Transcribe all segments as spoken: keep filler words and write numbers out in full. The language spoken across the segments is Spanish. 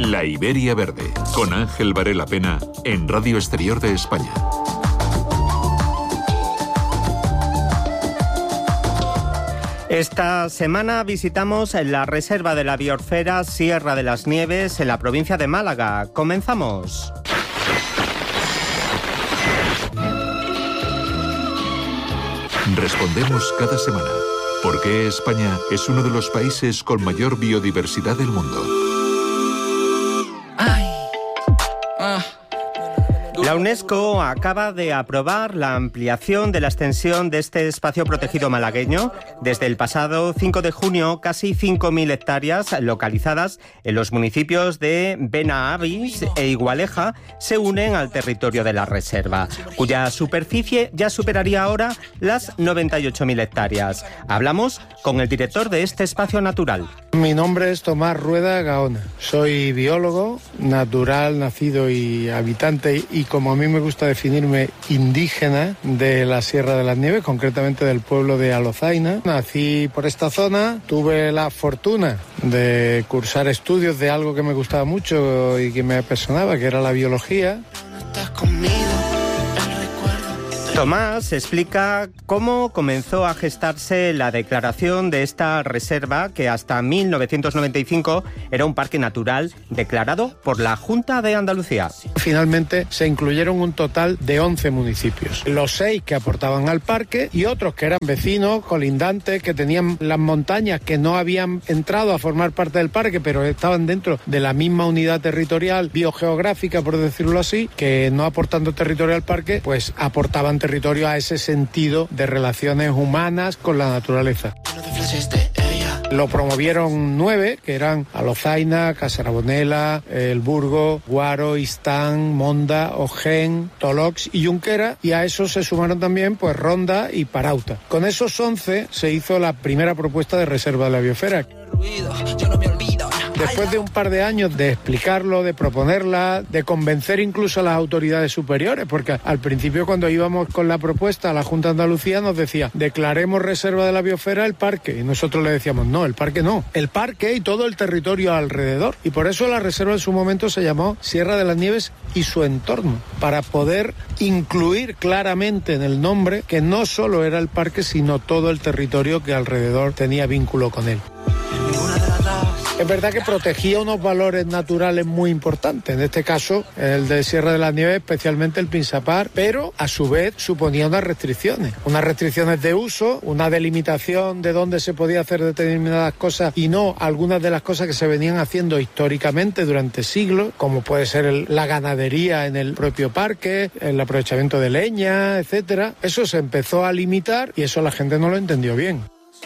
La Iberia Verde, con Ángel Varela Pena, en Radio Exterior de España. Esta semana visitamos la Reserva de la Biosfera Sierra de las Nieves en la provincia de Málaga. ¡Comenzamos! Respondemos cada semana por qué España es uno de los países con mayor biodiversidad del mundo. La UNESCO acaba de aprobar la ampliación de la extensión de este espacio protegido malagueño. Desde el pasado cinco de junio, casi cinco mil hectáreas localizadas en los municipios de Benahavis e Igualeja se unen al territorio de la reserva, cuya superficie ya superaría ahora las noventa y ocho mil hectáreas. Hablamos con el director de este espacio natural. Mi nombre es Tomás Rueda Gaona. Soy biólogo, natural, nacido y habitante, y como a mí me gusta definirme, indígena de la Sierra de las Nieves, concretamente del pueblo de Alozaina. Nací por esta zona, tuve la fortuna de cursar estudios de algo que me gustaba mucho y que me apasionaba, que era la biología. No estás conmigo. Tomás explica cómo comenzó a gestarse la declaración de esta reserva, que hasta mil novecientos noventa y cinco era un parque natural declarado por la Junta de Andalucía. Finalmente se incluyeron un total de once municipios, los seis que aportaban al parque y otros que eran vecinos, colindantes, que tenían las montañas, que no habían entrado a formar parte del parque, pero estaban dentro de la misma unidad territorial biogeográfica, por decirlo así, que no aportando territorio al parque, pues aportaban territorio a ese sentido de relaciones humanas con la naturaleza. Lo promovieron nueve, que eran Alozaina, Casarabonela, El Burgo, Guaro, Istán, Monda, Ojén, Tolox y Junquera, y a eso se sumaron también pues Ronda y Parauta. Con esos once se hizo la primera propuesta de reserva de la biosfera. Después de un par de años de explicarlo, de proponerla, de convencer incluso a las autoridades superiores, porque al principio cuando íbamos con la propuesta a la Junta de Andalucía nos decía, declaremos reserva de la biosfera el parque, y nosotros le decíamos, no, el parque no, el parque y todo el territorio alrededor, y por eso la reserva en su momento se llamó Sierra de las Nieves y su entorno, para poder incluir claramente en el nombre que no solo era el parque, sino todo el territorio que alrededor tenía vínculo con él. Es verdad que protegía unos valores naturales muy importantes, en este caso el de Sierra de las Nieves, especialmente el Pinsapar, pero a su vez suponía unas restricciones, unas restricciones de uso, una delimitación de dónde se podía hacer determinadas cosas y no algunas de las cosas que se venían haciendo históricamente durante siglos, como puede ser el, la ganadería en el propio parque, el aprovechamiento de leña, etcétera. Eso se empezó a limitar y eso la gente no lo entendió bien.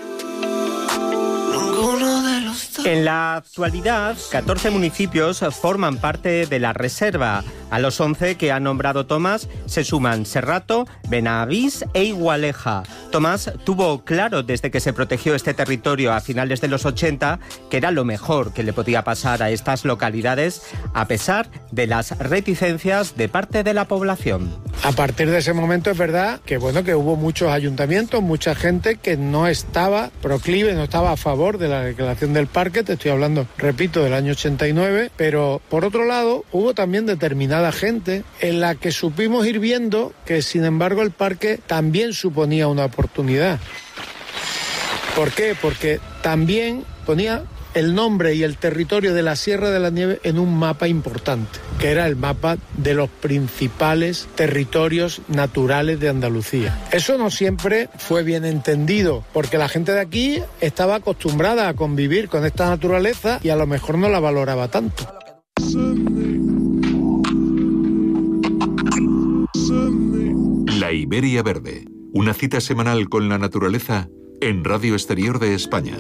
En la actualidad, catorce municipios forman parte de la reserva. A los once que ha nombrado Tomás se suman Serrato, Benahavis e Igualeja. Tomás tuvo claro desde que se protegió este territorio a finales de los ochenta que era lo mejor que le podía pasar a estas localidades, a pesar de las reticencias de parte de la población. A partir de ese momento es verdad que bueno que hubo muchos ayuntamientos, mucha gente que no estaba proclive, no estaba a favor de la declaración del parque, te estoy hablando, repito, del año ochenta y nueve, pero por otro lado hubo también determinada gente en la que supimos ir viendo que sin embargo el parque también suponía una oportunidad. ¿Por qué? Porque también ponía el nombre y el territorio de la Sierra de las Nieves en un mapa importante, que era el mapa de los principales territorios naturales de Andalucía. Eso no siempre fue bien entendido, porque la gente de aquí estaba acostumbrada a convivir con esta naturaleza y a lo mejor no la valoraba tanto. La Iberia Verde, una cita semanal con la naturaleza en Radio Exterior de España.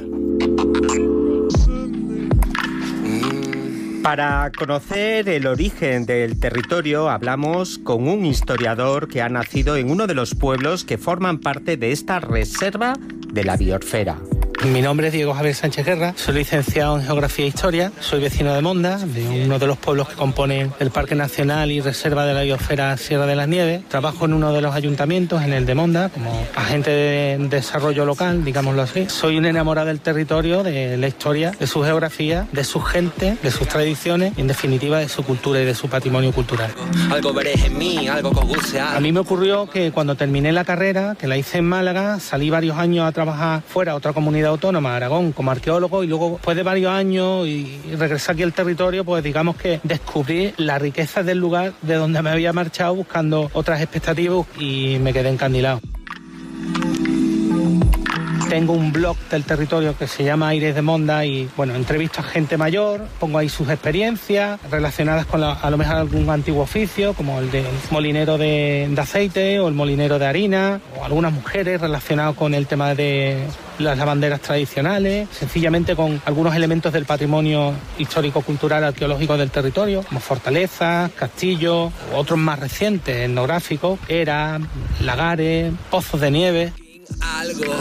Para conocer el origen del territorio hablamos con un historiador que ha nacido en uno de los pueblos que forman parte de esta reserva de la biosfera. Mi nombre es Diego Javier Sánchez Guerra, soy licenciado en Geografía e Historia, soy vecino de Monda, de uno de los pueblos que componen el Parque Nacional y Reserva de la Biosfera Sierra de las Nieves. Trabajo en uno de los ayuntamientos, en el de Monda, como agente de desarrollo local, digámoslo así. Soy un enamorado del territorio, de la historia, de su geografía, de su gente, de sus tradiciones y en definitiva de su cultura y de su patrimonio cultural. Algo veréis en mí, algo que os guste. A mí me ocurrió que cuando terminé la carrera, que la hice en Málaga, salí varios años a trabajar fuera a otra comunidad autónoma, Aragón, como arqueólogo, y luego después de varios años y regresé aquí al territorio, pues digamos que descubrí la riqueza del lugar de donde me había marchado buscando otras expectativas y me quedé encandilado. Tengo un blog del territorio que se llama Aires de Monda y, bueno, entrevisto a gente mayor, pongo ahí sus experiencias relacionadas con la, a lo mejor algún antiguo oficio, como el de molinero de, de aceite o el molinero de harina, o algunas mujeres relacionadas con el tema de las lavanderas tradicionales, sencillamente con algunos elementos del patrimonio histórico-cultural arqueológico del territorio, como fortalezas, castillos, u otros más recientes, etnográficos, eras, lagares, pozos de nieve. Algo.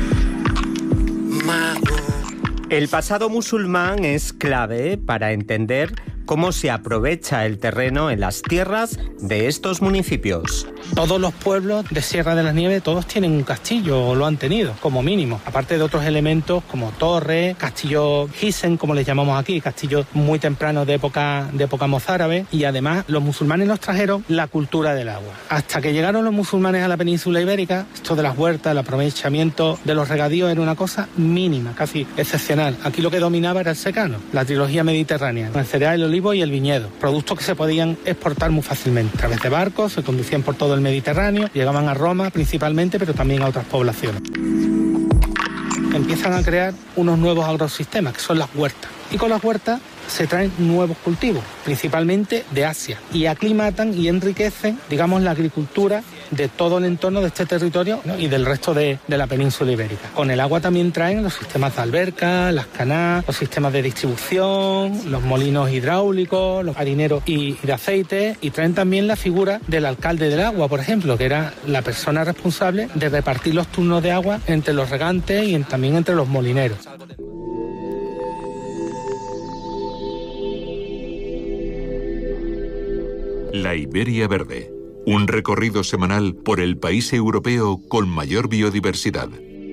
El pasado musulmán es clave para entender cómo se aprovecha el terreno en las tierras de estos municipios. Todos los pueblos de Sierra de las Nieves, todos tienen un castillo, o lo han tenido, como mínimo. Aparte de otros elementos como torres, castillos Hisen, como les llamamos aquí, castillos muy tempranos de época, de época mozárabe. Y además, los musulmanes nos trajeron la cultura del agua. Hasta que llegaron los musulmanes a la península ibérica, esto de las huertas, el aprovechamiento de los regadíos era una cosa mínima, casi excepcional. Aquí lo que dominaba era el secano, la trilogía mediterránea, el cereal, el olivo y el viñedo, productos que se podían exportar muy fácilmente. A través de barcos, se conducían por todo el Mediterráneo, llegaban a Roma principalmente, pero también a otras poblaciones. Empiezan a crear unos nuevos agrosistemas, que son las huertas. Y con las huertas se traen nuevos cultivos, principalmente de Asia, y aclimatan y enriquecen, digamos, la agricultura de todo el entorno de este territorio, ¿no? Y del resto de, de la península ibérica. Con el agua también traen los sistemas de alberca, las canás, los sistemas de distribución, los molinos hidráulicos, los harineros y, y de aceite, y traen también la figura del alcalde del agua, por ejemplo, que era la persona responsable de repartir los turnos de agua entre los regantes y en, también entre los molineros. La Iberia Verde, un recorrido semanal por el país europeo con mayor biodiversidad.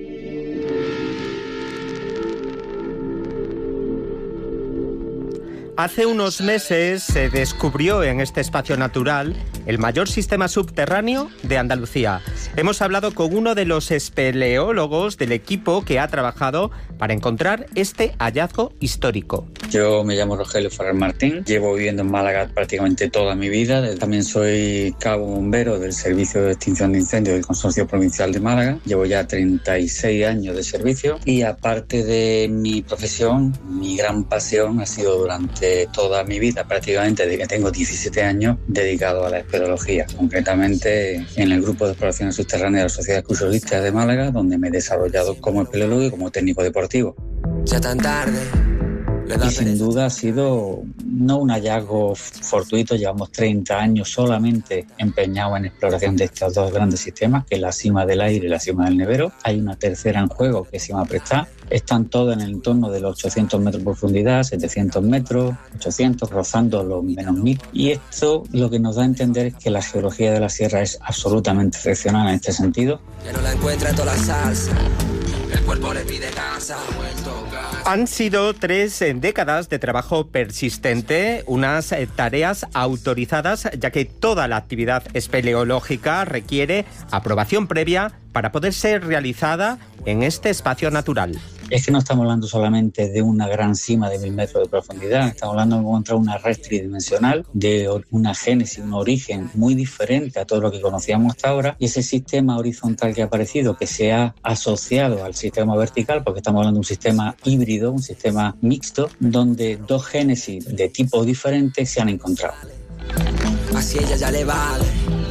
Hace unos meses se descubrió en este espacio natural el mayor sistema subterráneo de Andalucía. Hemos hablado con uno de los espeleólogos del equipo que ha trabajado para encontrar este hallazgo histórico. Yo me llamo Rogelio Ferrer Martín, llevo viviendo en Málaga prácticamente toda mi vida. También soy cabo bombero del Servicio de Extinción de Incendios del Consorcio Provincial de Málaga. Llevo ya treinta y seis años de servicio y aparte de mi profesión, mi gran pasión ha sido durante toda mi vida, prácticamente desde que tengo diecisiete años, dedicado a la espeleología, concretamente en el Grupo de Exploraciones Subterráneas de la Sociedad Excursionista de Málaga, donde me he desarrollado como espeleólogo y como técnico deportivo. Ya tan tarde. Y sin duda ha sido no un hallazgo fortuito, llevamos treinta años solamente empeñados en exploración de estos dos grandes sistemas, que es la cima del aire y la cima del nevero. Hay una tercera en juego, que es Cima Prestá. Están todos en el entorno de los ochocientos metros de profundidad, setecientos metros, ochocientos, rozando los menos mil. Y esto lo que nos da a entender es que la geología de la sierra es absolutamente excepcional en este sentido. Ya no la encuentra en toda la salsa. El cuerpo le pide casa. Han sido tres décadas de trabajo persistente, unas tareas autorizadas, ya que toda la actividad espeleológica requiere aprobación previa para poder ser realizada en este espacio natural. Es que no estamos hablando solamente de una gran cima de mil metros de profundidad, estamos hablando de encontrar una red tridimensional, de una génesis, un origen muy diferente a todo lo que conocíamos hasta ahora, y ese sistema horizontal que ha aparecido, que se ha asociado al sistema vertical, porque estamos hablando de un sistema híbrido, un sistema mixto, donde dos génesis de tipos diferentes se han encontrado. Así ella ya le vale.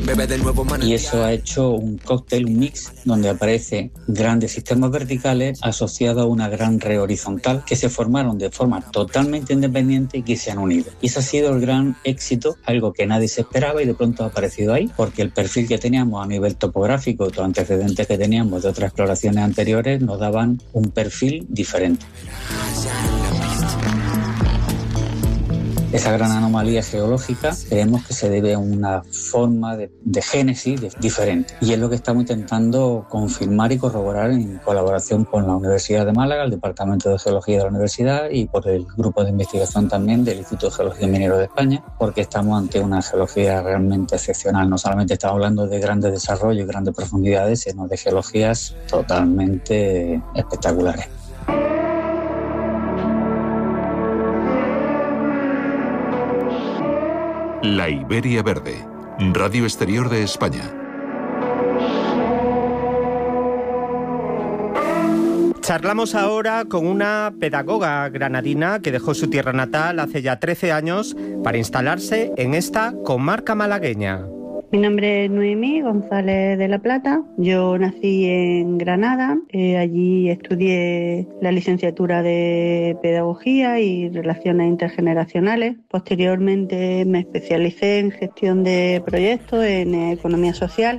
bebe de nuevo mano. Y eso ha hecho un cóctel, un mix, donde aparecen grandes sistemas verticales asociados a una gran red horizontal que se formaron de forma totalmente independiente y que se han unido. Y ese ha sido el gran éxito, algo que nadie se esperaba y de pronto ha aparecido ahí, porque el perfil que teníamos a nivel topográfico, los antecedentes que teníamos de otras exploraciones anteriores, nos daban un perfil diferente. Esa gran anomalía geológica creemos que se debe a una forma de, de génesis de, diferente. Y es lo que estamos intentando confirmar y corroborar en colaboración con la Universidad de Málaga, el Departamento de Geología de la Universidad y por el grupo de investigación también del Instituto de Geología y Minero de España, porque estamos ante una geología realmente excepcional. No solamente estamos hablando de grandes desarrollos y grandes profundidades, sino de geologías totalmente espectaculares. La Iberia Verde, Radio Exterior de España. Charlamos ahora con una pedagoga granadina que dejó su tierra natal hace ya trece años para instalarse en esta comarca malagueña. Mi nombre es Noemí González de la Plata. Yo nací en Granada. Eh, allí estudié la licenciatura de Pedagogía y Relaciones Intergeneracionales. Posteriormente me especialicé en gestión de proyectos, en economía social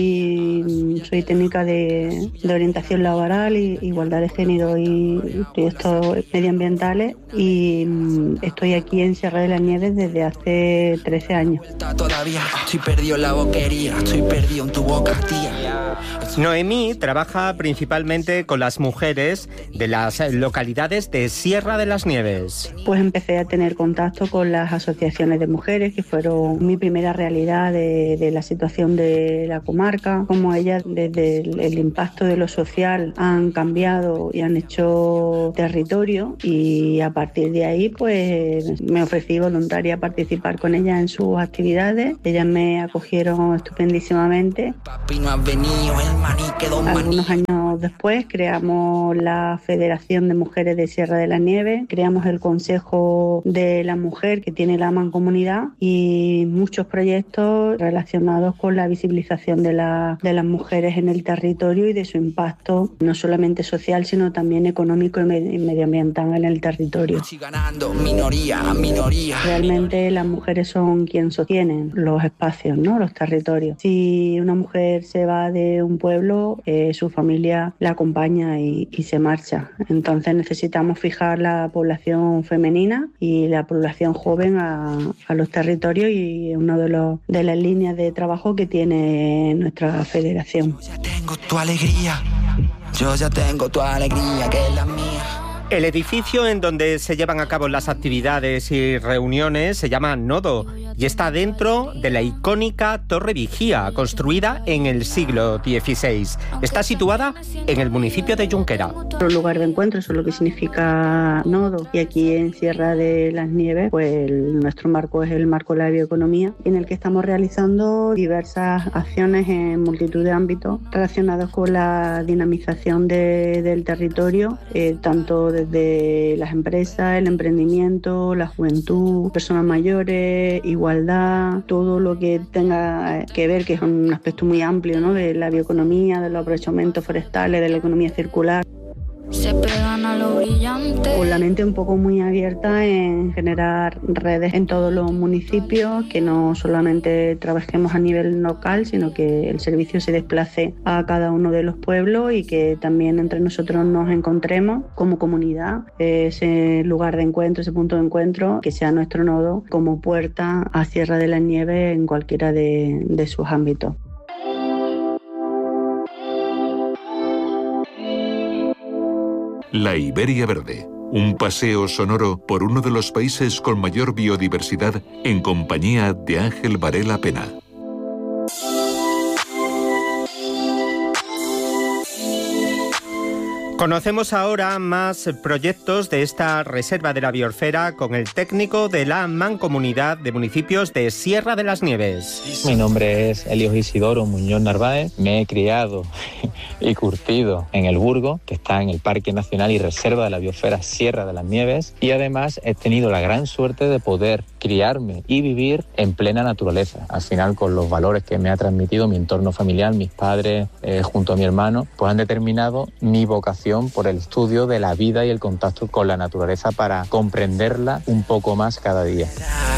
y soy técnica de, de orientación laboral y igualdad de género y proyectos medioambientales. Y estoy aquí en Sierra de las Nieves desde hace trece años. Todavía estoy perdido en la boquería, estoy perdido en tu boca, tía. Noemí trabaja principalmente con las mujeres de las localidades de Sierra de las Nieves. Pues empecé a tener contacto con las asociaciones de mujeres, que fueron mi primera realidad de, de la situación de la comarca, cómo ellas desde el, el impacto de lo social han cambiado y han hecho territorio, y a partir de ahí pues me ofrecí voluntaria a participar con ellas en sus actividades. Ellas me acogieron estupendísimamente. Papi no ha venido, el maní quedó maní. Algunos años después creamos la Federación de Mujeres de Sierra de la Nieve, creamos el Consejo de la Mujer que tiene la Mancomunidad y muchos proyectos relacionados con la visibilización de, la, de las mujeres en el territorio y de su impacto no solamente social sino también económico y medioambiental en el territorio. Ganando, minoría, minoría. Realmente las mujeres son quien sostienen los espacios, ¿no? Los territorios. Si una mujer se va de un pueblo, eh, su familia la acompaña y, y se marcha. Entonces necesitamos fijar la población femenina y la población joven a, a los territorios, y es una de, los, de las líneas de trabajo que tiene nuestra federación. Yo ya tengo tu alegría, yo ya tengo tu alegría, que es la mía. El edificio en donde se llevan a cabo las actividades y reuniones se llama Nodo y está dentro de la icónica Torre Vigía, construida en el siglo dieciséis. Está situada en el municipio de Junquera. Un lugar de encuentro, eso es lo que significa Nodo. Y aquí en Sierra de las Nieves, pues el, nuestro marco es el marco de la bioeconomía, en el que estamos realizando diversas acciones en multitud de ámbitos relacionados con la dinamización de, del territorio, eh, tanto desde las empresas, el emprendimiento, la juventud, personas mayores, igualdad, todo lo que tenga que ver, que es un aspecto muy amplio, ¿no? De la bioeconomía, de los aprovechamientos forestales, de la economía circular. Se pegan a lo brillante. Con la mente un poco muy abierta en generar redes en todos los municipios, que no solamente trabajemos a nivel local, sino que el servicio se desplace a cada uno de los pueblos y que también entre nosotros nos encontremos como comunidad, ese lugar de encuentro, ese punto de encuentro, que sea nuestro nodo como puerta a Sierra de las Nieves en cualquiera de, de sus ámbitos. La Iberia Verde, un paseo sonoro por uno de los países con mayor biodiversidad en compañía de Ángel Varela Pena. Conocemos ahora más proyectos de esta reserva de la biosfera con el técnico de la Mancomunidad de Municipios de Sierra de las Nieves. Mi nombre es Elio Isidoro Muñoz Narváez. Me he criado y curtido en el Burgo, que está en el Parque Nacional y Reserva de la Biosfera Sierra de las Nieves, y además he tenido la gran suerte de poder criarme y vivir en plena naturaleza. Al final, con los valores que me ha transmitido mi entorno familiar, mis padres, eh, junto a mi hermano, pues han determinado mi vocación por el estudio de la vida y el contacto con la naturaleza para comprenderla un poco más cada día.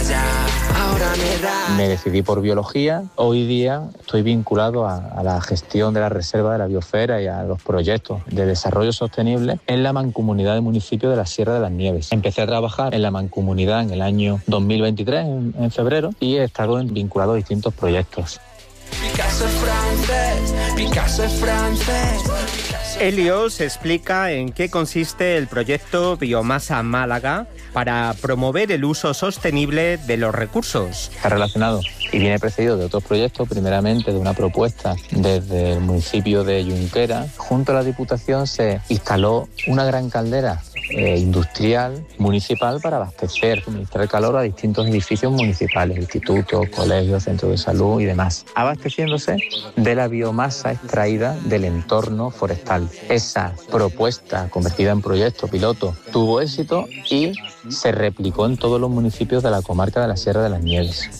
Me decidí por biología. Hoy día estoy vinculado a, a la gestión de la Reserva de la Biosfera y a los proyectos de desarrollo sostenible en la Mancomunidad de Municipios de la Sierra de las Nieves. Empecé a trabajar en la Mancomunidad en el año dos mil veintitrés, en, en febrero, y he estado en, vinculado a distintos proyectos. Picasso es francés, Picasso es francés. Elio se explica en qué consiste el proyecto Biomasa Málaga para promover el uso sostenible de los recursos. Está relacionado y viene precedido de otros proyectos, primeramente de una propuesta desde el municipio de Junquera. Junto a la Diputación se instaló una gran caldera eh, industrial municipal para abastecer, suministrar calor a distintos edificios municipales, institutos, colegios, centros de salud y demás, abasteciéndose de la biomasa extraída del entorno forestal. Esa propuesta, convertida en proyecto piloto, tuvo éxito y se replicó en todos los municipios de la comarca de la Sierra de las Nieves.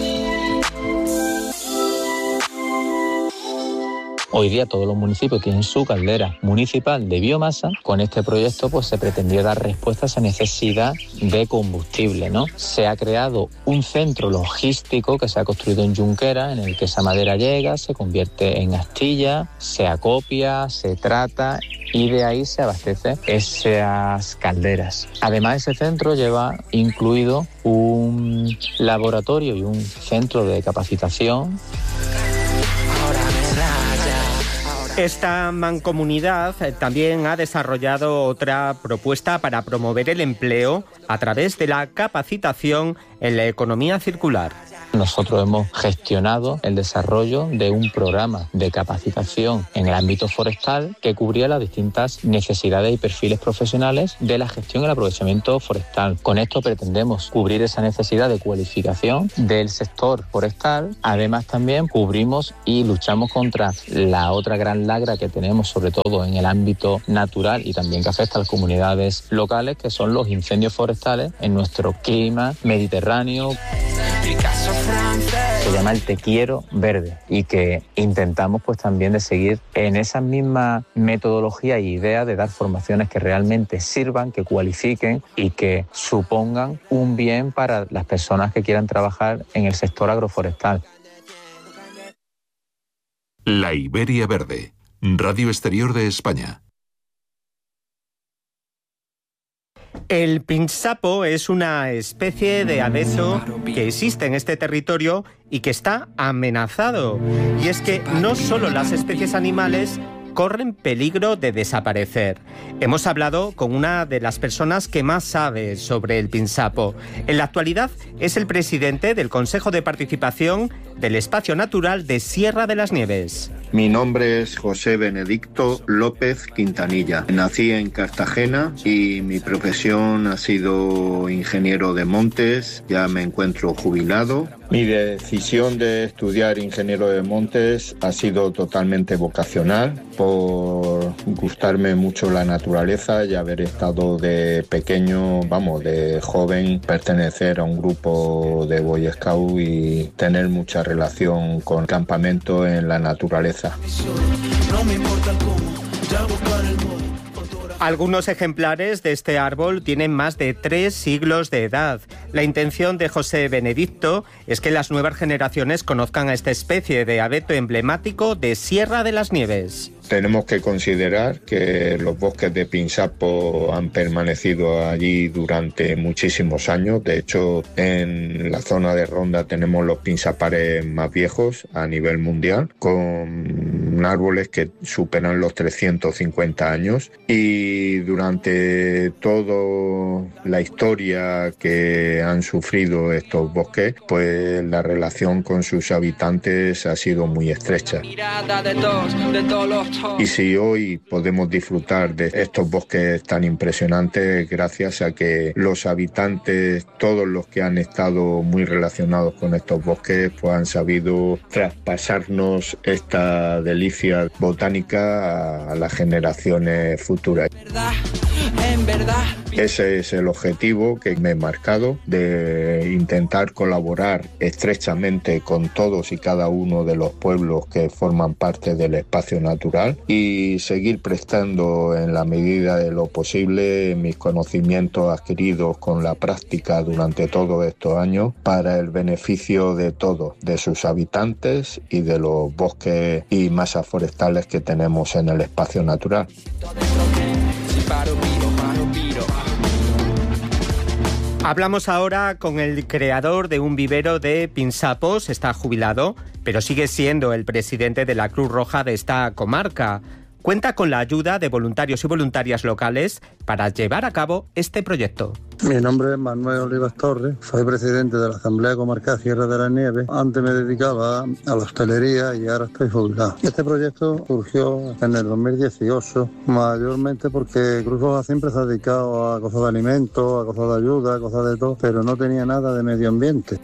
Hoy día todos los municipios tienen su caldera municipal de biomasa. Con este proyecto pues se pretendió dar respuesta a esa necesidad de combustible, ¿no? Se ha creado un centro logístico que se ha construido en Junquera, en el que esa madera llega, se convierte en astilla, se acopia, se trata y de ahí se abastece esas calderas. Además, ese centro lleva incluido un laboratorio y un centro de capacitación. Esta mancomunidad también ha desarrollado otra propuesta para promover el empleo a través de la capacitación en la economía circular. Nosotros hemos gestionado el desarrollo de un programa de capacitación en el ámbito forestal que cubría las distintas necesidades y perfiles profesionales de la gestión y el aprovechamiento forestal. Con esto pretendemos cubrir esa necesidad de cualificación del sector forestal. Además, también cubrimos y luchamos contra la otra gran lagra que tenemos, sobre todo en el ámbito natural y también que afecta a las comunidades locales, que son los incendios forestales en nuestro clima mediterráneo. Se llama el Te Quiero Verde y que intentamos pues también de seguir en esa misma metodología y idea de dar formaciones que realmente sirvan, que cualifiquen y que supongan un bien para las personas que quieran trabajar en el sector agroforestal. La Iberia Verde, Radio Exterior de España. El pinsapo es una especie de abeto que existe en este territorio y que está amenazado. Y es que no solo las especies animales corren peligro de desaparecer. Hemos hablado con una de las personas que más sabe sobre el pinsapo. En la actualidad es el presidente del Consejo de Participación del Espacio Natural de Sierra de las Nieves. Mi nombre es José Benedicto López Quintanilla. Nací en Cartagena y mi profesión ha sido ingeniero de montes. Ya me encuentro jubilado. Mi decisión de estudiar ingeniero de montes ha sido totalmente vocacional, por gustarme mucho la naturaleza y haber estado de pequeño, vamos, de joven, pertenecer a un grupo de Boy Scout y tener mucha relación con campamentos en la naturaleza. No me importa el cómo, ya buscar el modo. Algunos ejemplares de este árbol tienen más de tres siglos de edad. La intención de José Benedicto es que las nuevas generaciones conozcan a esta especie de abeto emblemático de Sierra de las Nieves. Tenemos que considerar que los bosques de pinsapo han permanecido allí durante muchísimos años. De hecho, en la zona de Ronda tenemos los pinsapares más viejos a nivel mundial, con son árboles que superan los trescientos cincuenta años y durante toda la historia que han sufrido estos bosques, pues la relación con sus habitantes ha sido muy estrecha. Y si hoy podemos disfrutar de estos bosques tan impresionantes, gracias a que los habitantes, todos los que han estado muy relacionados con estos bosques, pues han sabido traspasarnos esta delicia botánica a las generaciones futuras. Ese es el objetivo que me he marcado, de intentar colaborar estrechamente con todos y cada uno de los pueblos que forman parte del espacio natural y seguir prestando en la medida de lo posible mis conocimientos adquiridos con la práctica durante todos estos años para el beneficio de todos, de sus habitantes y de los bosques y masas forestales que tenemos en el espacio natural. Hablamos ahora con el creador de un vivero de pinsapos. Está jubilado, pero sigue siendo el presidente de la Cruz Roja de esta comarca. Cuenta con la ayuda de voluntarios y voluntarias locales para llevar a cabo este proyecto. Mi nombre es Manuel Olivas Torres, soy presidente de la Asamblea Comarcal Sierra de las Nieves. Antes me dedicaba a la hostelería y ahora estoy jubilado. Este proyecto surgió en el dos mil dieciocho, mayormente porque Cruz Roja siempre se ha dedicado a cosas de alimentos, a cosas de ayuda, a cosas de todo, pero no tenía nada de medio ambiente.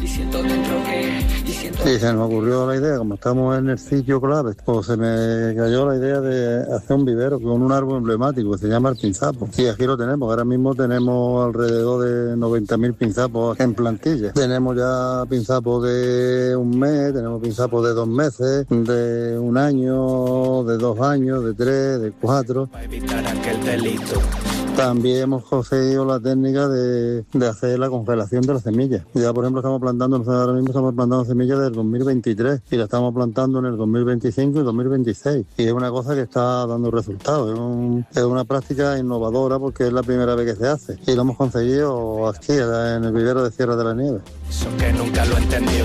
Y se nos ocurrió la idea, como estamos en el sitio clave, pues se me cayó la idea de hacer un vivero con un árbol emblemático que se llama el pinzapo. Y aquí lo tenemos, ahora mismo tenemos alrededor de noventa mil pinzapos en plantilla. Tenemos ya pinzapos de un mes, tenemos pinzapos de dos meses, de un año, de dos años, de tres, de cuatro. Para evitar aquel delito. También hemos conseguido la técnica de, de hacer la congelación de las semillas. Ya, por ejemplo, estamos plantando, nosotros ahora mismo estamos plantando semillas del dos mil veintitrés y la estamos plantando en el dos mil veinticinco y dos mil veintiséis. Y es una cosa que está dando resultados. Es, un, es una práctica innovadora porque es la primera vez que se hace. Y lo hemos conseguido aquí, en el vivero de Sierra de las Nieves. Eso que nunca lo entendió.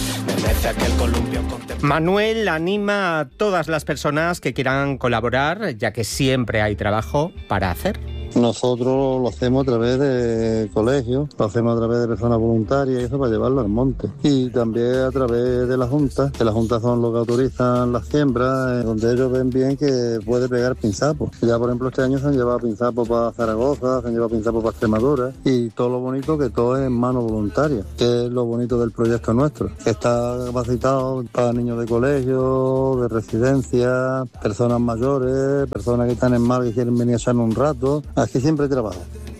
Manuel anima a todas las personas que quieran colaborar, ya que siempre hay trabajo para hacer. Nosotros lo hacemos a través de colegios, lo hacemos a través de personas voluntarias y eso para llevarlo al monte. Y también a través de la Junta, que las Juntas son los que autorizan las siembras, donde ellos ven bien que puede pegar pinzapos. Ya por ejemplo este año se han llevado pinzapos para Zaragoza, se han llevado pinzapos para Extremadura y todo lo bonito que todo es en mano voluntaria, que es lo bonito del proyecto nuestro, que está capacitado para niños de colegio, de residencia, personas mayores, personas que están en mar que quieren venir a echar un rato. Aquí siempre trabajo.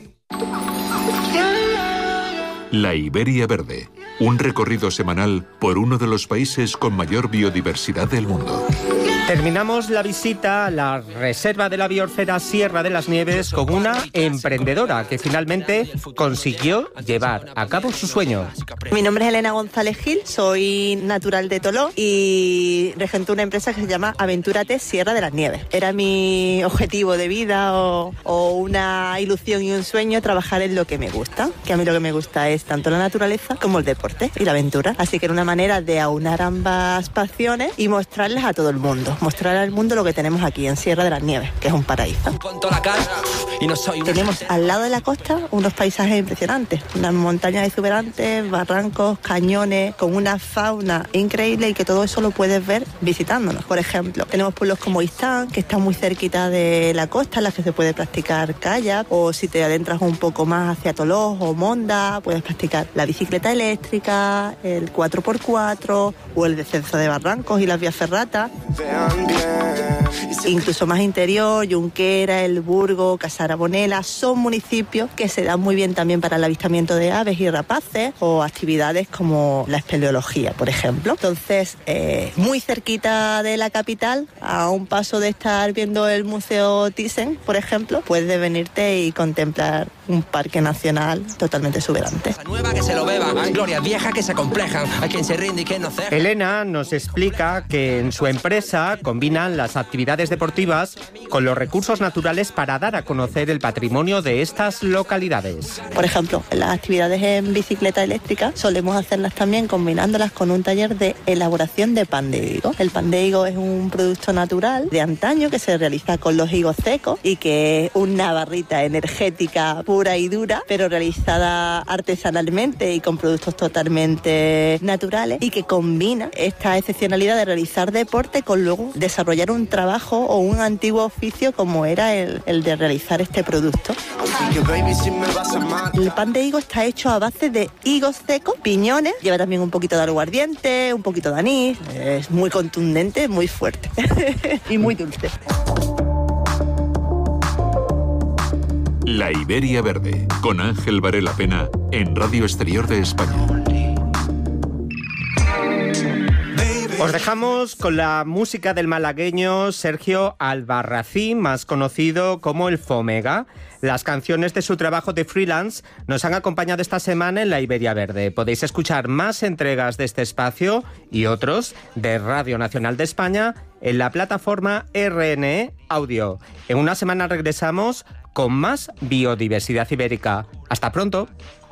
La Iberia Verde, un recorrido semanal por uno de los países con mayor biodiversidad del mundo. Terminamos la visita a la Reserva de la Biosfera Sierra de las Nieves con una emprendedora que finalmente consiguió llevar a cabo su sueño. Mi nombre es Elena González Gil, soy natural de Toló y regento una empresa que se llama Aventúrate Sierra de las Nieves. Era mi objetivo de vida o, o una ilusión y un sueño trabajar en lo que me gusta, que a mí lo que me gusta es tanto la naturaleza como el deporte y la aventura. Así que era una manera de aunar ambas pasiones y mostrarles a todo el mundo. Mostrar al mundo lo que tenemos aquí en Sierra de las Nieves, que es un paraíso. Tenemos al lado de la costa unos paisajes impresionantes, unas montañas exuberantes, barrancos, cañones, con una fauna increíble y que todo eso lo puedes ver visitándonos. Por ejemplo, tenemos pueblos como Istán, que está muy cerquita de la costa, en las que se puede practicar kayak, o si te adentras un poco más hacia Tolós o Monda, puedes practicar la bicicleta eléctrica, el cuatro por cuatro o el descenso de barrancos y las vías ferratas. Incluso más interior, Junquera, El Burgo, Casarabonela, son municipios que se dan muy bien también para el avistamiento de aves y rapaces o actividades como la espeleología, por ejemplo. Entonces, eh, muy cerquita de la capital, a un paso de estar viendo el Museo Thyssen, por ejemplo, puedes venirte y contemplar un parque nacional totalmente exuberante. Nueva que se lo beba, glorias viejas que se complejan, a quien se rinde y quien no ceja. Elena nos explica que en su empresa Ibérica combinan las actividades deportivas con los recursos naturales para dar a conocer el patrimonio de estas localidades. Por ejemplo, las actividades en bicicleta eléctrica solemos hacerlas también combinándolas con un taller de elaboración de pan de higo. El pan de higo es un producto natural de antaño que se realiza con los higos secos y que es una barrita energética pura y dura, pero realizada artesanalmente y con productos totalmente naturales, y que combina esta excepcionalidad de realizar deporte con luego desarrollar un trabajo o un antiguo oficio como era el, el de realizar este producto. El pan de higo está hecho a base de higos secos, piñones, lleva también un poquito de aguardiente, un poquito de anís, es muy contundente, muy fuerte y muy dulce. La Iberia Verde, con Ángel Varela Pena, en Radio Exterior de España. Os dejamos con la música del malagueño Sergio Albarracín, más conocido como el Fomega. Las canciones de su trabajo de freelance nos han acompañado esta semana en la Iberia Verde. Podéis escuchar más entregas de este espacio y otros de Radio Nacional de España en la plataforma R N E Audio. En una semana regresamos con más biodiversidad ibérica. Hasta pronto.